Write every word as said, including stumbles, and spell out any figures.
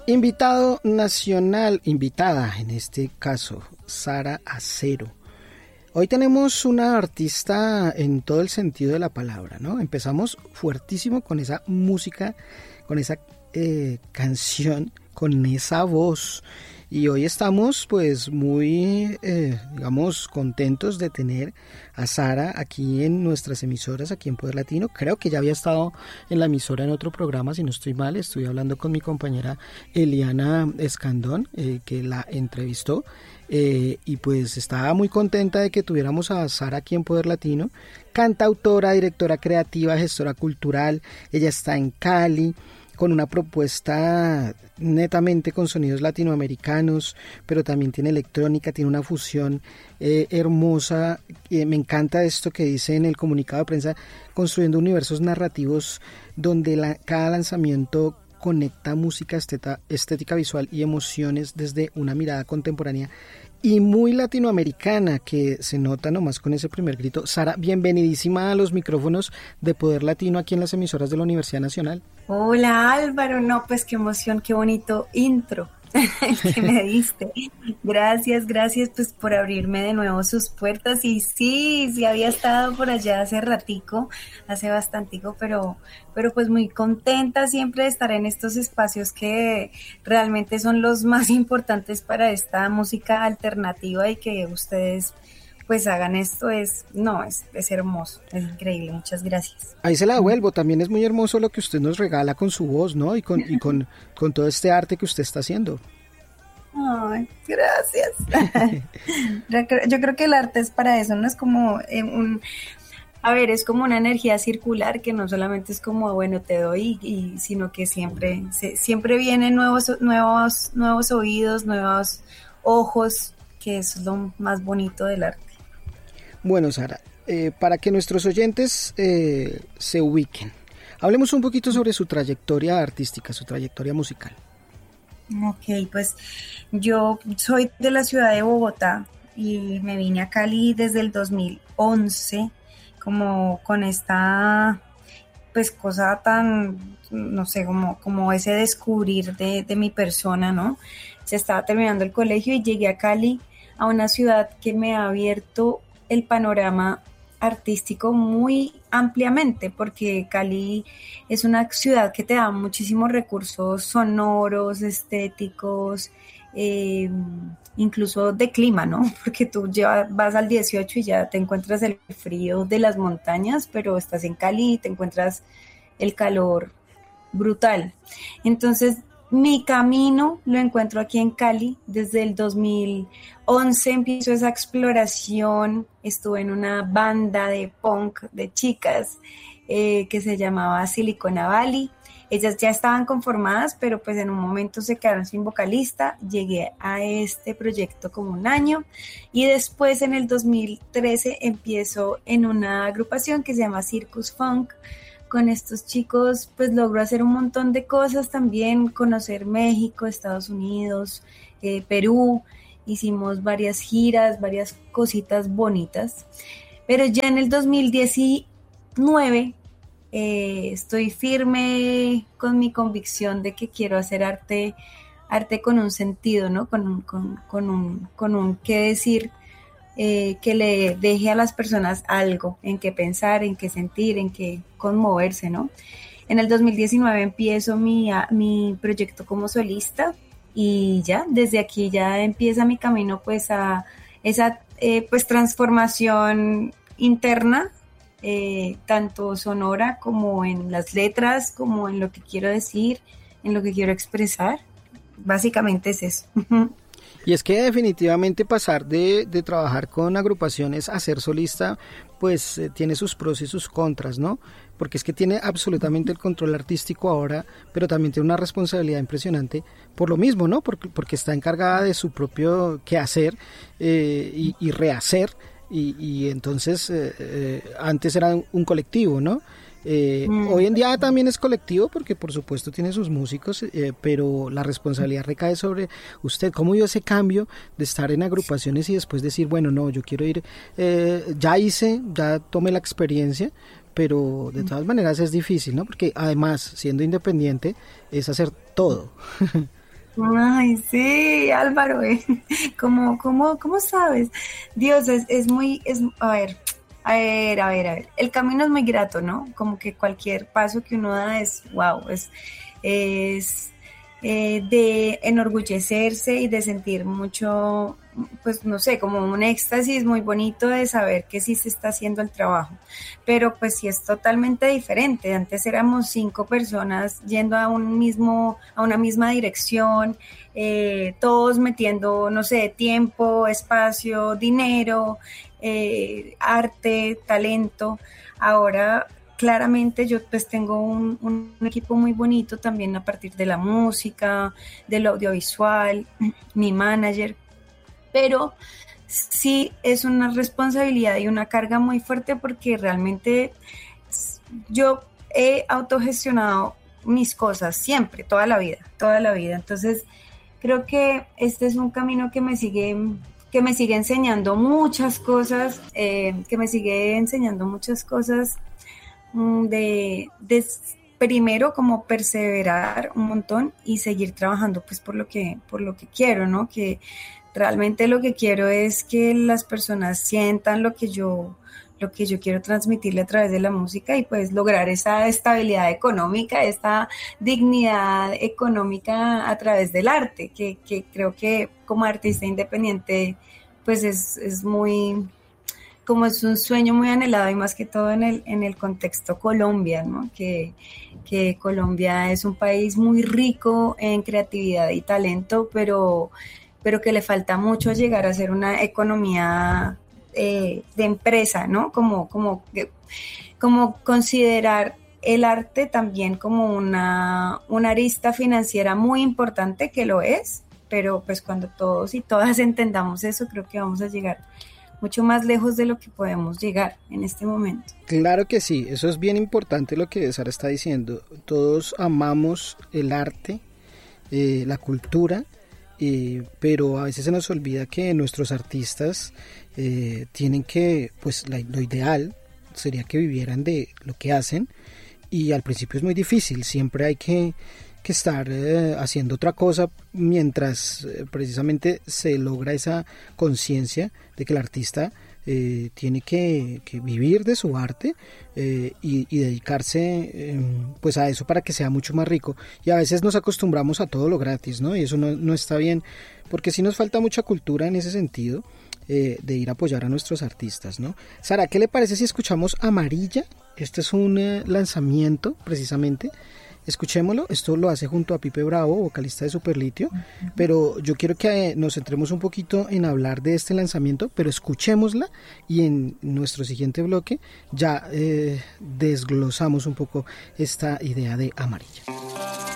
Invitado nacional, invitada en este caso, Sara Acero. Hoy tenemos una artista en todo el sentido de la palabra, ¿no? Empezamos fuertísimo con esa música, con esa eh, canción, con esa voz. Y hoy estamos pues muy, eh, digamos, contentos de tener a Sara aquí en nuestras emisoras, aquí en Poder Latino. Creo que ya había estado en la emisora en otro programa, si no estoy mal. Estoy hablando con mi compañera Eliana Escandón, eh, que la entrevistó. Eh, y pues estaba muy contenta de que tuviéramos a Sara aquí en Poder Latino. Cantautora, directora creativa, gestora cultural. Ella está en Cali, con una propuesta netamente con sonidos latinoamericanos, pero también tiene electrónica, tiene una fusión eh, hermosa. Eh, me encanta esto que dice en el comunicado de prensa, construyendo universos narrativos donde la, cada lanzamiento conecta música, esteta, estética visual y emociones desde una mirada contemporánea y muy latinoamericana, que se nota nomás con ese primer grito. Sara, bienvenidísima a los micrófonos de Poder Latino aquí en las emisoras de la Universidad Nacional. Hola Álvaro, no pues qué emoción, qué bonito intro el que me diste. Gracias, gracias pues por abrirme de nuevo sus puertas. Y sí, sí había estado por allá hace ratico, hace bastantico, pero, pero pues muy contenta siempre de estar en estos espacios que realmente son los más importantes para esta música alternativa, y que ustedes pues hagan esto es, no, es, es hermoso, es increíble, muchas gracias. Ahí se la devuelvo, también es muy hermoso lo que usted nos regala con su voz, ¿no? Y con, y con, con todo este arte que usted está haciendo. Ay, gracias. yo, creo, yo creo que el arte es para eso, no es como eh, un... A ver, es como una energía circular que no solamente es como, bueno, te doy, y, sino que siempre, se, siempre vienen nuevos, nuevos, nuevos oídos, nuevos ojos, que es lo más bonito del arte. Bueno, Sara, eh, para que nuestros oyentes eh, se ubiquen, hablemos un poquito sobre su trayectoria artística, su trayectoria musical. Ok, pues yo soy de la ciudad de Bogotá y me vine a Cali desde el dos mil once, como con esta pues cosa tan, no sé, como, como ese descubrir de, de mi persona, ¿no? Se estaba terminando el colegio y llegué a Cali, a una ciudad que me ha abierto el panorama artístico muy ampliamente, porque Cali es una ciudad que te da muchísimos recursos sonoros, estéticos, eh, incluso de clima, ¿no? Porque tú llevas, vas al dieciocho y ya te encuentras el frío de las montañas, pero estás en Cali y te encuentras el calor brutal. Entonces, mi camino lo encuentro aquí en Cali. Desde el dos mil once empiezo esa exploración. Estuve en una banda de punk de chicas eh, que se llamaba Silicona Valley. Ellas ya estaban conformadas, pero pues en un momento se quedaron sin vocalista. Llegué a este proyecto como un año y después en el dos mil trece empiezo en una agrupación que se llama Circus Funk. Con estos chicos pues logro hacer un montón de cosas también, conocer México, Estados Unidos, eh, Perú. Hicimos varias giras, varias cositas bonitas, pero ya en el dos mil diecinueve eh, estoy firme con mi convicción de que quiero hacer arte, arte con un sentido, ¿no? Con un, con, con un, con un qué decir, eh, que le deje a las personas algo en qué pensar, en qué sentir, en qué conmoverse, ¿no? En el dos mil diecinueve empiezo mi, a, mi proyecto como solista. Y ya, desde aquí ya empieza mi camino pues a esa eh, pues transformación interna, eh, tanto sonora como en las letras, como en lo que quiero decir, en lo que quiero expresar. Básicamente es eso. Y es que definitivamente pasar de, de trabajar con agrupaciones a ser solista, pues eh, tiene sus pros y sus contras, ¿no? Porque es que tiene absolutamente el control artístico ahora, pero también tiene una responsabilidad impresionante por lo mismo, ¿no? Porque, porque está encargada de su propio quehacer eh, y, y rehacer, y, y entonces eh, eh, antes era un, un colectivo, ¿no? Eh, mm. Hoy en día también es colectivo porque por supuesto tiene sus músicos, eh, pero la responsabilidad recae sobre usted. ¿Cómo vio ese cambio de estar en agrupaciones y después decir, bueno, no, yo quiero ir, eh, ya hice, ya tomé la experiencia, pero de todas maneras es difícil, ¿no? Porque además, siendo independiente, es hacer todo. Ay, sí, Álvaro, eh. ¿Cómo, cómo, cómo sabes? Dios, es, es muy, es, a ver, a ver, a ver, a ver. El camino es muy grato, ¿no? Como que cualquier paso que uno da es, wow, es, es eh, de enorgullecerse y de sentir mucho, pues no sé, como un éxtasis muy bonito de saber que sí se está haciendo el trabajo. Pero pues sí es totalmente diferente. Antes éramos cinco personas yendo a un mismo, a una misma dirección, eh, todos metiendo, no sé, tiempo, espacio, dinero, eh, arte, talento. Ahora claramente yo pues tengo un, un equipo muy bonito también a partir de la música, del audiovisual, mi manager, pero sí es una responsabilidad y una carga muy fuerte porque realmente yo he autogestionado mis cosas siempre, toda la vida, toda la vida. Entonces creo que este es un camino que me sigue, que me sigue enseñando muchas cosas, eh, que me sigue enseñando muchas cosas mm, de, de primero como perseverar un montón y seguir trabajando pues por lo que, por lo que quiero, ¿no? Que realmente lo que quiero es que las personas sientan lo que yo, lo que yo quiero transmitirle a través de la música y pues lograr esa estabilidad económica, esta dignidad económica a través del arte, que, que creo que como artista independiente pues es, es muy, como es un sueño muy anhelado y más que todo en el, en el contexto Colombia, ¿no? Que, que Colombia es un país muy rico en creatividad y talento, pero pero que le falta mucho llegar a ser una economía eh, de empresa, ¿no? Como, como, como considerar el arte también como una, una arista financiera muy importante, que lo es, pero pues cuando todos y todas entendamos eso, creo que vamos a llegar mucho más lejos de lo que podemos llegar en este momento. Claro que sí, eso es bien importante lo que Sara está diciendo. Todos amamos el arte, eh, la cultura, Eh, pero a veces se nos olvida que nuestros artistas eh, tienen que, pues la, lo ideal sería que vivieran de lo que hacen y al principio es muy difícil, siempre hay que, que estar eh, haciendo otra cosa mientras eh, precisamente se logra esa conciencia de que el artista eh, tiene que, que vivir de su arte eh, y, y dedicarse eh, pues a eso para que sea mucho más rico, y a veces nos acostumbramos a todo lo gratis, ¿no? Y eso no, no está bien, porque sí nos falta mucha cultura en ese sentido eh, de ir a apoyar a nuestros artistas, ¿no? Sara, ¿qué le parece si escuchamos Amarilla? Este es un eh, lanzamiento precisamente. Escuchémoslo, esto lo hace junto a Pipe Bravo, vocalista de Superlitio, uh-huh. Pero yo quiero que nos centremos un poquito en hablar de este lanzamiento, pero escuchémosla y en nuestro siguiente bloque ya eh, desglosamos un poco esta idea de Amarilla.